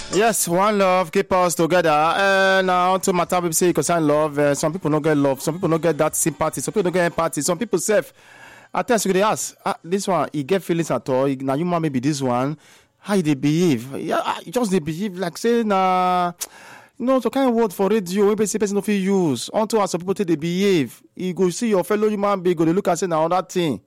Yes, one love, keep us together. Now, to matter people say concern love. Some people don't get love. Some people don't get that sympathy. Some people don't get empathy. Some people self. I tell you, they ask, this one, he get feelings at all. Now, you might maybe this one. How they behave? Yeah, just they behave like say, nah. No, so kind of word for radio. Maybe say person no fit use. Unto as some people they behave. You go see your fellow human being. Go they look and say now other thing.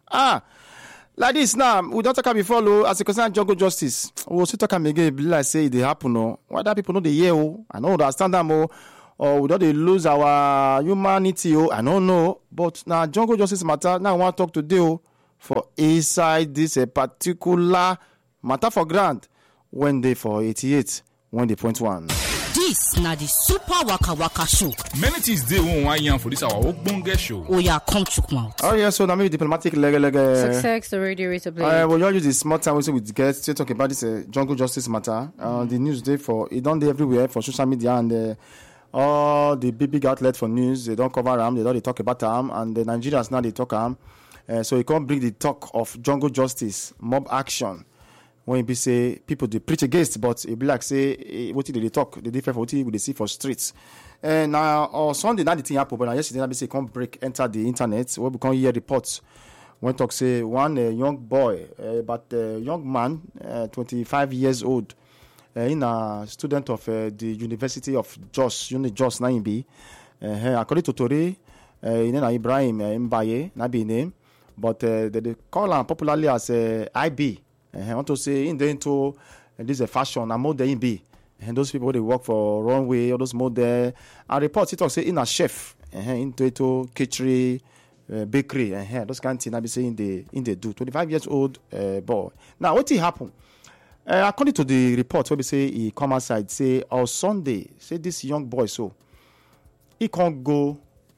Like this now, we don't talk about before, as a concern jungle justice. We'll still talk again, like say it happen, no. Why that people know the year, I know understand them, or we don't they lose our humanity, I don't know. But now jungle justice matter, now I want to talk today, for inside this a particular matter for grant, when they for 88, when they point one. This na the Super Waka Waka show. Many things they won't want you for this our ogbonge show. Oh yeah, come chook mouth. Oh yeah, so now maybe diplomatic Success, the radio rated play. Well, you use the small time we get to talk about this jungle justice matter. The news day for it done everywhere for social media and all the big outlets for news. They don't cover them. They don't talk about them, and the Nigerians now they talk them. So you can't bring the talk of jungle justice, mob action. When you say people they preach against, but it be like say what did they talk? The different what they see for streets. Now on Sunday night the thing happened, but yesterday I say come break enter the internet where we can hear reports. When talk say one young boy, but young man, 25 years old, in a student of the University of Jos, Jos Naimbi. According to Tori, Ibrahim Mbaye, na be name, but they call him popularly as IB. I want to say into this is a fashion and model in B. And those people they work for runway, all those model. And reports it say in a chef, into kitchen, bakery, those kind of things I be saying they do. 25 years old boy. Now what happened? According to the report, where we say he come outside, say on Sunday, say this young boy so he can't go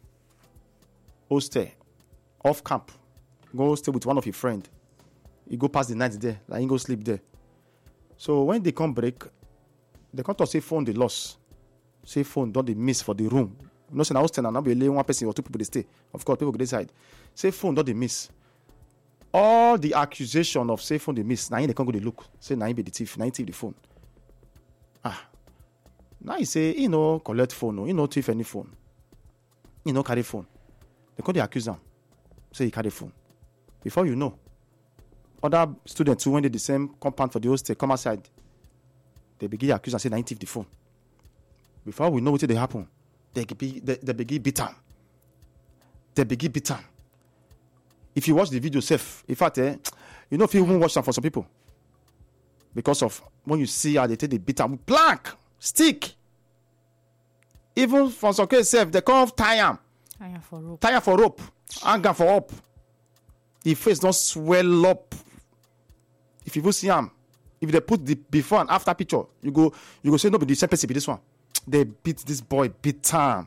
hostel off camp, go stay with one of his friends. He go pass the night there, like he go sleep there. So when they come break, they come to say phone they lost. Say phone don't they miss for the room. No say na hostel now be one person or two people they stay. Of course, people go decide. Say phone don't they miss. All the accusation of say phone they miss. Now they can't go they look. Say now he be the thief. Now he thief the phone. Now he say he no collect phone. No, he no thief any phone. He no carry phone. They call the accuse him. Say he carry phone. Before you know. Other students who went to the same compound for the hostel come outside. They begin to accuse and say, "I thief the phone." Before we know what they happen, they begin beat him. They begin beat him. If you watch the video safe, in fact, you know if you won't watch them for some people. Because of when you see how they take the beat him with plank, stick. Even for some case safe, they come tie him. Tire for rope. Anger for up. The face don't swell up. If you see him, if they put the before and after picture, you go say no, but the same person be this one. They beat this boy, beat him.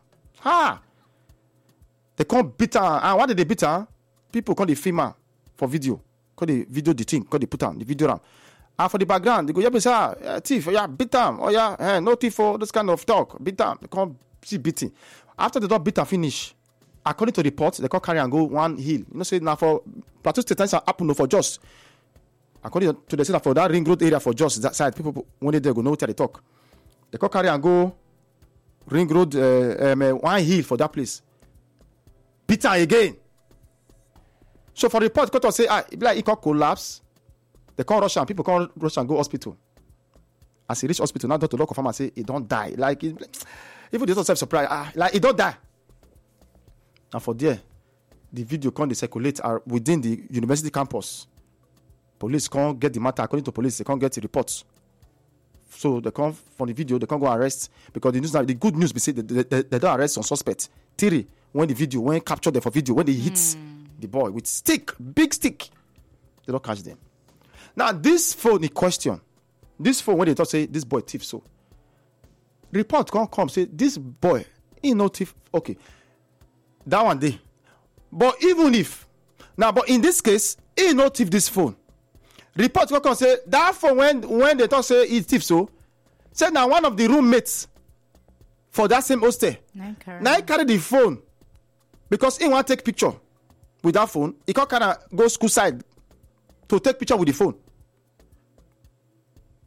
They can't beat him. And why did they beat him? People call the film for video. Call the video the thing. Call the put on the video ram. And for the background, they go, yeah, thief, yeah, beat him. Oh yeah, no thief for this kind of talk. Beat him. They can't see beating. After they don't beat him finish. According to reports, they can't carry and go one hill. You know, say now for Plateau State things happen for Jos. According to the say for that ring road area for Jos, that side people when they go know what they talk. They can't carry and go ring road one hill for that place. Peter again. So for the report, got to say it be like it can collapse. They can't rush and people can't rush and go hospital. As he reach hospital, now doctor confirm and say he don't die. Like even they don't surprised. Like he don't die. And for there, the video can circulate within the university campus. Police can't get the matter. According to police, they can't get the reports. So they come from the video, they can't go arrest because the news now. The good news be say they don't arrest some suspect. Theory when the video when captured them for video when they hit the boy with stick, big stick, they don't catch them. Now this phone in question, this phone when they talk say this boy thief so. Report can't come say this boy he no thief. Okay. That one day. But even if now, but in this case, he no thief this phone. Report can say that phone when they talk say he thief so, say now one of the roommates for that same hostel. Now he carry the phone because he want to take picture with that phone. He can't kind of go school side to take picture with the phone.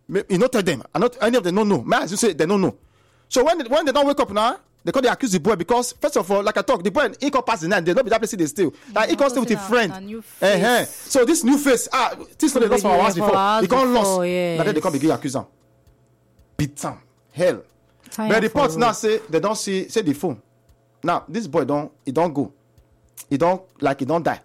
You not tell them. And not any of them don't know. May I say they don't know. So when they don't wake up now, they call they accuse the boy because first of all, like I talk, the boy he can pass the night. They don't be that place they steal. Like he can stay with a friend. So this new face, this one they lost for hours before. He can't lost. Now then they can't begin accuse him. Beat him. Hell. But reports now say they don't say the phone. Now this boy don't go. He don't die.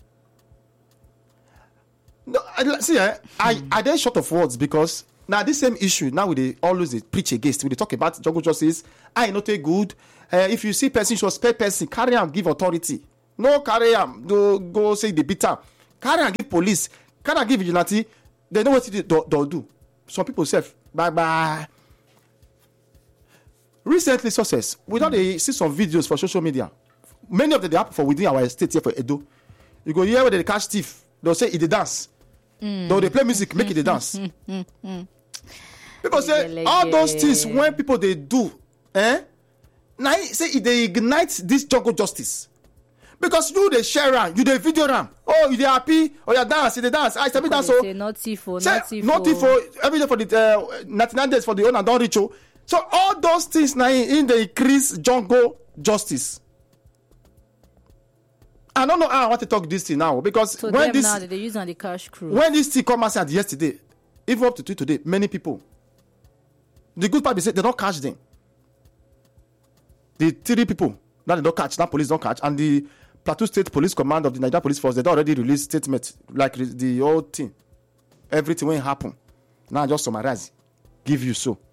No, see, I then short of words because now this same issue now we always preach against. We talk about jungle justice. I not a good. If you see person suspect person, carry him, give authority. No carry him, go say the beat him. Carry him, give police. Carry him, give vigilante. They know what they'll do. Some people say bye. Recently, success. We don't see some videos for social media. Many of them they happen for within our state here for Edo. You go here where they catch thief. They'll say it dance. Though they play music, make it a dance. People say all those things when people they do, now say they ignite this jungle justice. Because you they share ram, you they video ram. Oh, you they happy, or you dance, you they dance. I tell me dance. So naughty for every day for the 99 days for the owner don't reach. So all those things now in the increase jungle justice. I don't know how I want to talk this thing now because so when this now they use on the cash crew. When this thing come out yesterday, even up to today, many people. The good part is they don't catch them. The 3 people that they don't catch, that police don't catch, and the Plateau State Police Command of the Nigeria Police Force, they don't already release statement like the whole thing. Everything will happen. Now I just summarize, give you so.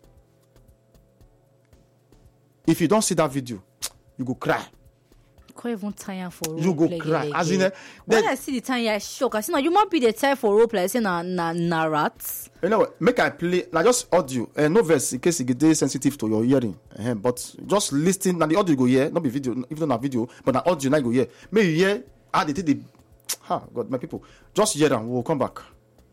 If you don't see that video, you go cry. Can't even time for role you go cry. As in, when I see the time, I shock. I see now you might be the time for role play. I say na rats. You know, make I play. Now just audio. No verse in case it get sensitive to your hearing. But just listen. Now the audio go hear, not be video, even not video, but the audio now go hear. May you hear? They take the. God, my people, just hear them. We'll come back.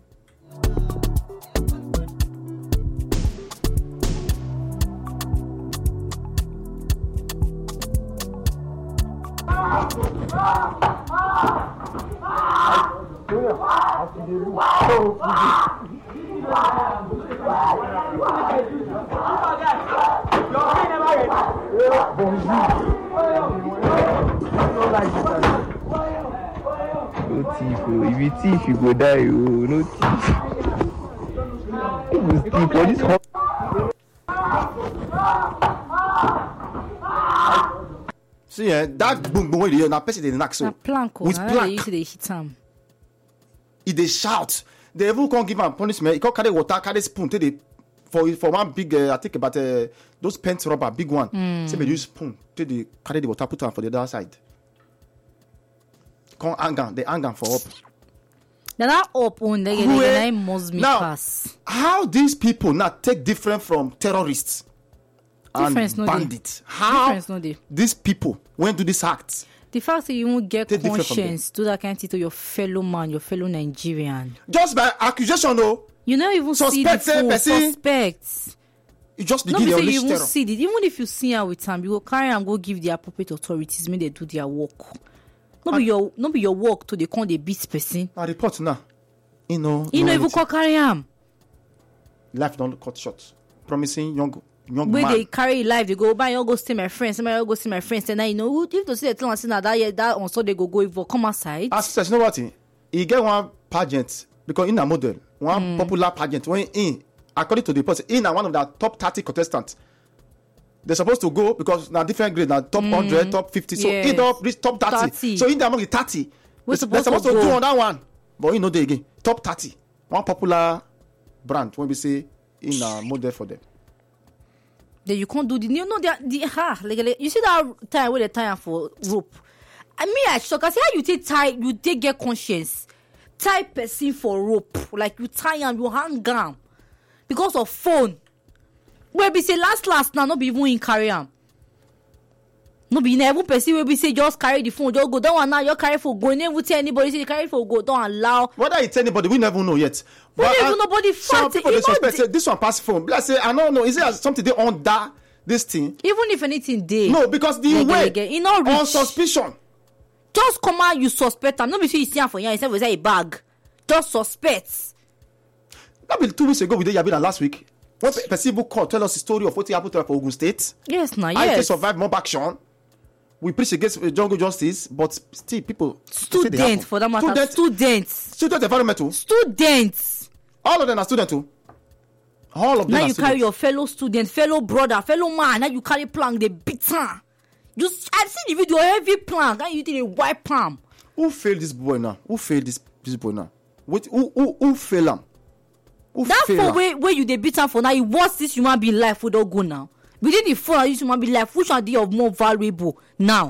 No thief, if you thief, you go die. No thief. You thief for this. See, that boom when you hear now, person they knock so with plank. They hit him. If they shout, they even can't give him punishment. He can't carry water, carry spoon. They for one big, I think about those pent rubber, big one. Say they use spoon. They carry the water, put on for the other side. Can't anger, they anger for up. They're not up on they must be pass. How these people now take different from terrorists? And bandits. How these people when do these acts? The fact that you won't get conscience to that kind of thing to your fellow man, your fellow Nigerian. Just by accusation, though. You never even see the full suspects. You just begin your you won't see it. Even if you see her with him, you will carry and go give the appropriate authorities when they do their work. Not be your work to they come they beat person. I report now. You know even call carry him. Life don't cut short. Promising young when man. They carry life, they go buy, you go see my friends. Somebody go see my friends. And then if to see the thing and see that on so they go if come outside. As you know what? He get one pageant because in a model, one popular pageant when according to the person, in one of the top 30 contestants. They're supposed to go because now different grade, now top 100, top 50. So he don't reach top 30. So in the among the 30, they're supposed to do on that one. But you know they again top 30, one popular brand when we say in a model for them. Then you can't do the like you see that time where they tie for rope. I shock. I say how you take get conscience, tie person for rope like you tie and you hang down because of phone. Where we say last now not be even in carry am. No be never person where we say just carry the phone, just go down and now you carry for go. Never tell anybody say you carry for go down and allow. Whether it's anybody, we never know yet. We never nobody some people they suspect say this one pass phone. Let's say I don't know. Is there something they under this thing? Even if anything they no because the way on suspicion. Just come out you suspect am. No be say you see am for here. You say a bag. Just suspect. That be 2 weeks ago we did Yabina last week. When people call tell us the story of what happened to her for Ogun State. Yes, now I yes. survive mob action. We preach against jungle justice, but still people Students for that matter. Student environmental. Students. All of them are students too. All of them Now are you students. carry your fellow student, fellow brother, fellow man. Now you carry plank, they beat her. I've seen the video, every plank, and you did a white palm. Who failed this boy now? Who failed this boy now? Who failed him? That for where you they beat her for now, it was this human being life would all go now. Within the phone, this human being life, which are they of more valuable now?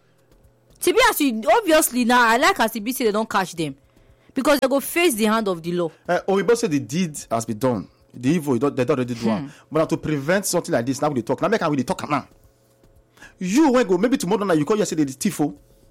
TBS, obviously now, I like as CBC they don't catch them. Because they go face the hand of the law. We both say the deed has been done. The evil, they don't already do it. But now to prevent something like this, now we talk. Now make how we talk now. You when go, maybe tomorrow night you call yesterday the tifo.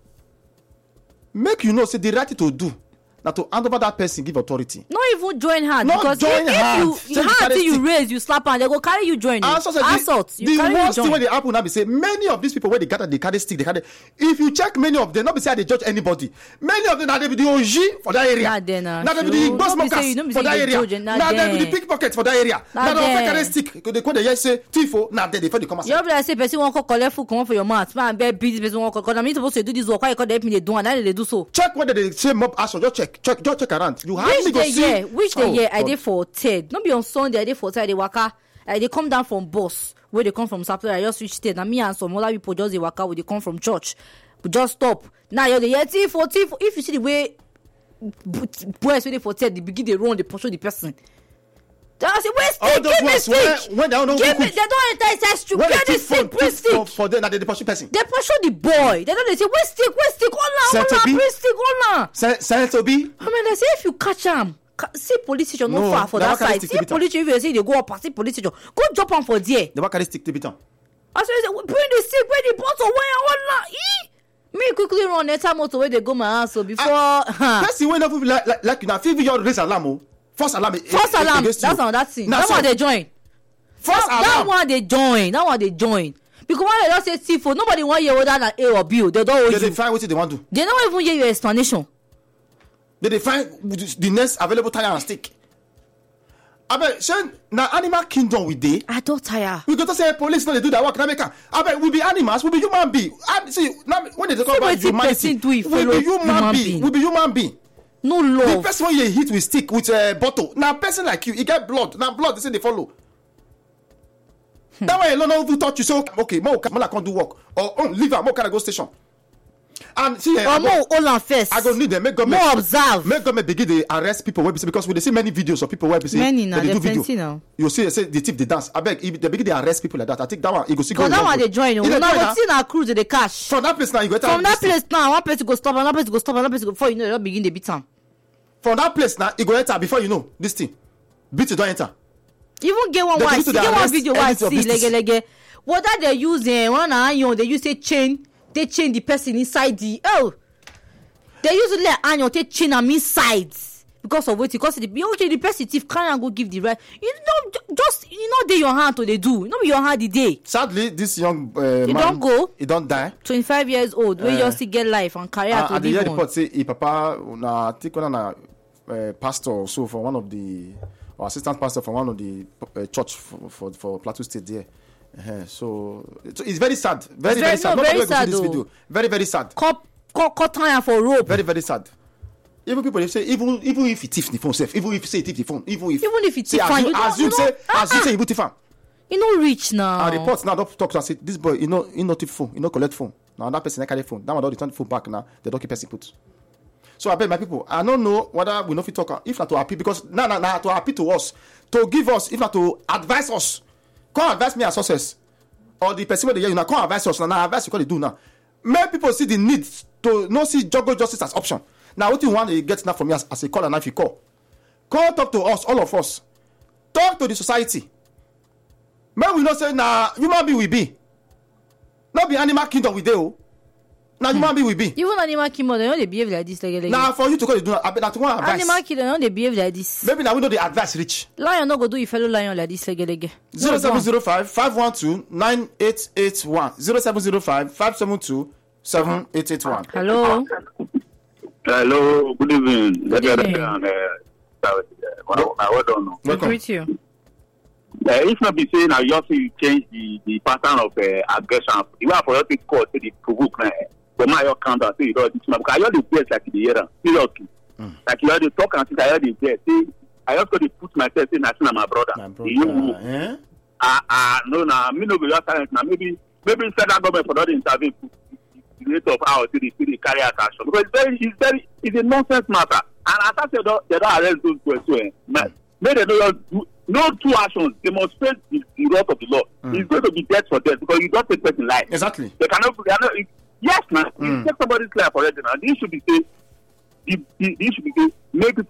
Make you know, say the right to do. Now to hand over that person, give authority. Not even join hand. Not because join hand. if you hand till you raise, you slap hand, they go carry you join. Assault. The worst thing when they happen now be say many of these people when they gather, they carry stick, if you check many of them, not be say they judge anybody. Many of them now they be the OG for that area. Now they be the boss smokers for that area. Now they be the pickpocket for that area. Now they carry stick. They call the yes say tifo. Now they find the come. You be like say person won't collect food come for your mouth. Man, be busy person won't call. I'm supposed to do this work. Why you call them me they do and now they do so. Check whether they say mob action. Just check around. You hardly go see. Which the year I did for TED. Not be on Sunday. I did for TED. They waka. They come down from bus where they come from. Supply. I just reached TED. Now me and some other people just they waka where they come from church. We just stop. Now you're the year T4. If you see the way boys waiting for TED, they begin they run. They pursue the person. I say, where's stick? Give me stick. When they don't know give me. They don't enter inside street. Get the stick. Where's stick? For them, they pursue person. They pursue the boy. They don't. They say, where's stick? Where's stick? Hold on. Where's stick? Hold on. Silence Obi. I mean, they say if you catch him, see police station not far for that side. See police station. If you say they go up, see police station. Go drop him for there. They want carry stick to beat him. I say, bring the stick. Bring the bottle. Where hold on. Me quickly run enter motor where they go my house. So before. That's the way enough like you know. If you raise alarm. First alarm. That's another thing. That one they join. First alarm. That one they join. Because when they don't say Tifo, nobody want hear whether than A or B. They don't hold you. They define what they want to do. They don't even hear your explanation. They define the next available tire and stick. I bet now animal kingdom we dey. I don't tire. We go to say police when they do that work. I bet we be animals. We be human being. See now when they talk about humanity, we be human being. We be human being. No love. The person when you hit with stick with a bottle. Now person like you get blood. Now blood they say they follow. That way alone no even touch you. So okay, more can't do work or leave her. More can go station. And see, or more all on first. I go need them. Make government more observe. Make government begin to arrest people where because we dey see many videos of people where they many now they do video. Now. You see, say the tip they dance. I beg if they begin to arrest people like that. I think that one you go see. Because that one they join. You now go see na cruise they cash. From that place now you go. From that place now, one place go stop, another place go stop, another place go before you know they don't begin the beat am. From that place now you go enter before you know this thing. Beat you don't enter. Even get one watch. Get one video where I see lege. Whether they use one iron, they use a chain. They chain the person inside the they usually let iron they chain them inside because of what because the person if can go give the right just they your hand to they do not be your hand the day. Sadly this young man don't go he don't die 25 years old we just still get life and career to live on. The report say he papa na take one na pastor or so for one of the or assistant pastor for one of the church for Plateau State there. So it's very sad. Very sad. Nobody will see this video. Very, very sad. Cut time for rope. Very, very sad. Even people they say even if he thief the phone safe, even if he say thief the phone, even if it's fine, assume say he thief phone. You know rich now. And reports now don't talk to us say this boy he not thief phone, he no collect phone. Now that person carry phone. That one don't return the phone back now. They don't keep person put. So I beg my people, I don't know whether we know if we talk if not to happy because now to happy to us, to give us, if not to advise us. Come advise me as success. Or the person where they you now come advise us now advise you what they do now. Many people see the need to not see jungle justice as option. Now what you want to get now from me as a call and if you call. Come talk to us, all of us. Talk to the society. May we not say now human being we be. Not be animal kingdom we do. Now human being we be. Even animal kingdom they don't they behave like this like. Now for you to call you do that to one advice. Animal kingdom don't they behave like this. Maybe now we know the advice rich. Lion no go do a fellow lion like this like. 0705 512 9881 0705 572 7881. Hello. Hello, good evening. Good evening. I don't know. Welcome. Greet you. If not be saying now you also change the pattern of aggression. You have for your to call to the provoke now. But my your counter say you don't this because I hear the best like the year seriously. Like you hear the talk and I hear the best. See, I also to put myself in as my brother. Yeah. No, me no go your talent now. Maybe federal government for not intervene the rate of how to the carry out action because it's a nonsense matter. And as I said, they don't arrest those questions. May they do no two actions. They must face the wrath of the law. It's going to be death for death because you don't take person life. Exactly. They cannot. Yes, man. You take somebody's life already. Now this should be said. This should be said. Make people